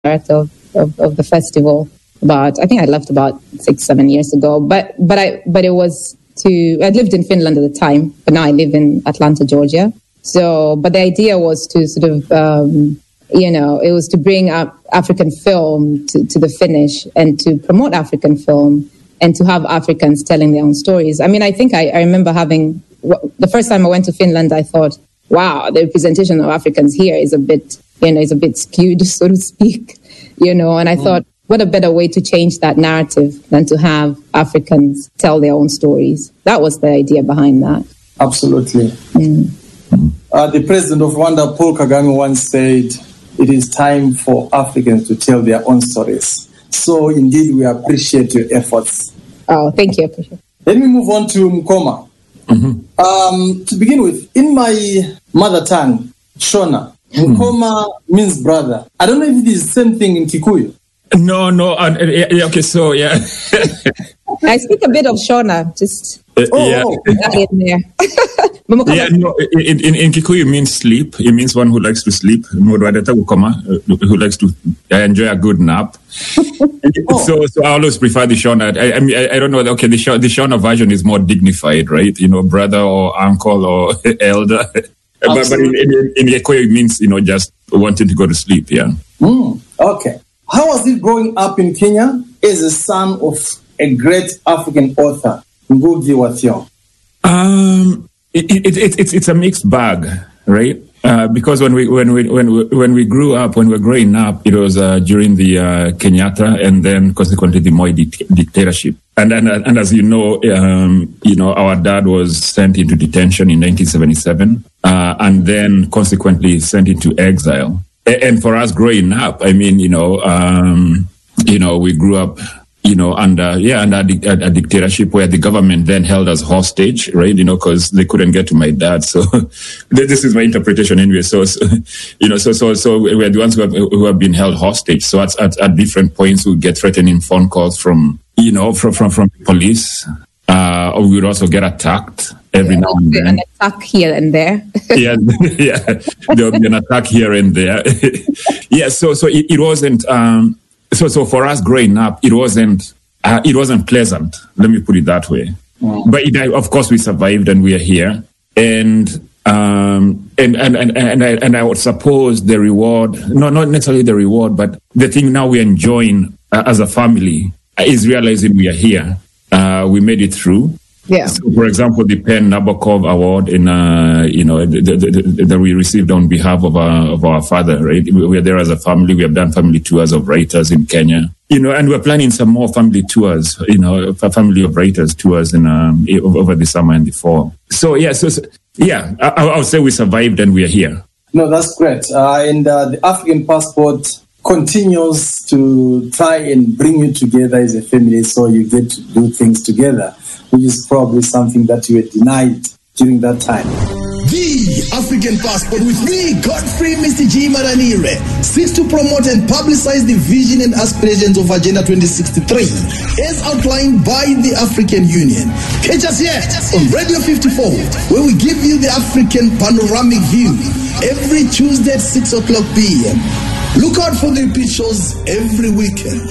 of the festival. I think I left about 6-7 years ago. But it was I lived in Finland at the time, but now I live in Atlanta, Georgia. So, but the idea was to sort of, it was to bring up African film to the Finnish and to promote African film and to have Africans telling their own stories. I mean, I think I remember the first time I went to Finland, I thought, wow, the representation of Africans here is a bit skewed, so to speak, and I thought, what a better way to change that narrative than to have Africans tell their own stories. That was the idea behind that. Absolutely. The president of Rwanda, Paul Kagame, once said, it is time for Africans to tell their own stories. So indeed, we appreciate your efforts. Oh, thank you. I appreciate it. Let me move on to Mkoma. Mm-hmm. To begin with, in my mother tongue, Shona, Mkoma means brother. I don't know if it is the same thing in Kikuyu. No. Okay, so yeah. I speak a bit of Shona, just in there. In Kikuyu it means sleep. It means one who likes to sleep. Who likes to enjoy a good nap. So I always prefer the Shona. I don't know. Okay, the Shona version is more dignified, right? Brother or uncle or elder. But in Kikuyu it means just wanting to go to sleep. Yeah. Okay. How was it growing up in Kenya as a son of a great African author, Ngugi wa Thiong'o? It's a mixed bag, right? Because when we grew up, when we were growing up, it was during the Kenyatta and then consequently the Moi dictatorship. And as you know, our dad was sent into detention in 1977, and then consequently sent into exile. And for us growing up, I mean, we grew up, under a dictatorship where the government then held us hostage, right? Because they couldn't get to my dad. So this is my interpretation anyway. So we're the ones who have been held hostage. So at different points, we get threatening phone calls from the police. Or we would also get attacked every now and then. An attack here and there. yeah. There'll be an attack here and there. Yeah. So it wasn't. So for us growing up, it wasn't pleasant. Let me put it that way. But of course we survived and we are here. And I would suppose the reward, not necessarily the reward, but the thing now we're enjoying as a family is realizing we are here. We made it through. Yeah. So, for example, the Penn Nabokov Award that we received on behalf of our father, right? We are there as a family. We have done family tours of writers in Kenya, and we're planning some more family tours, a family of writers tours over the summer and the fall. So, I would say we survived and we are here. No, that's great. And the African Passport continues to try and bring you together as a family so you get to do things together, which is probably something that you were denied during that time. The African Passport with me, Godfrey Mr. G. Maranire, seeks to promote and publicize the vision and aspirations of Agenda 2063 as outlined by the African Union. Catch us here on Radio 54, where we give you the African panoramic view every Tuesday at 6 o'clock p.m. Look out for the repeat shows every weekend.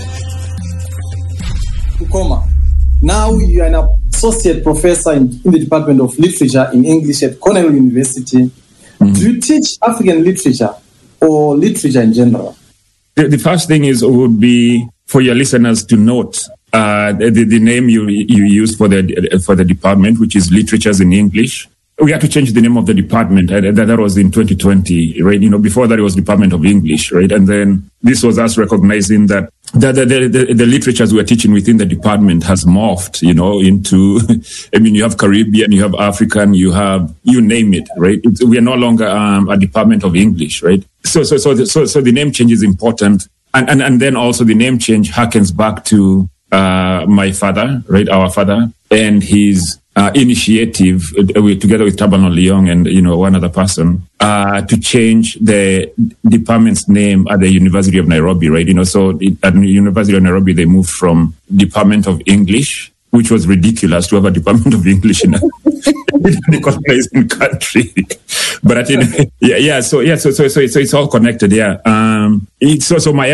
Ukoma, now you are an associate professor in the Department of Literature in English at Cornell University. Do you teach African literature or literature in general? The first thing would be for your listeners to note the name you use for the department, which is Literatures in English. We had to change the name of the department. That was in 2020, right? Before that it was Department of English, right? And then this was us recognizing that the literatures we are teaching within the department has morphed, into, you have Caribbean, you have African, you name it, right? We are no longer a Department of English, right? So the name change is important. And then also the name change harkens back to my father, right? Our father, and his initiative together with Tabano Leong and one other person to change the department's name at the University of Nairobi, right? So at the University of Nairobi they moved from Department of English, which was ridiculous to have a Department of English in a colonizing country. But I think, so it's all connected. Yeah. So my